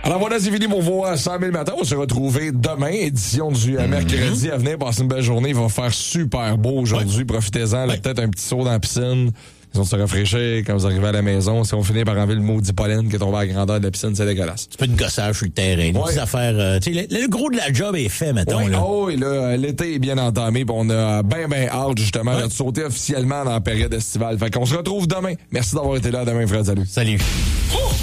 Alors voilà, c'est fini pour vos 100 000 matins. On va se retrouver demain, édition du mercredi à venir. Passez une belle journée. Il va faire super beau aujourd'hui. Ouais. Profitez-en. Là, peut-être un petit saut dans la piscine. Ils vont se rafraîchir quand vous arrivez à la maison. Si on finit par enlever le maudit pollen qui est tombé à la grandeur de la piscine, c'est dégueulasse. Tu peux de gossage sur le terrain. Des petites affaires. Le gros de la job est fait, mettons. Ouais, là. Oh, et là, l'été est bien entamé. On a bien hâte, justement, de sauter officiellement dans la période estivale. Fait qu'on se retrouve demain. Merci d'avoir été là. Demain, Fred. Salut. Salut.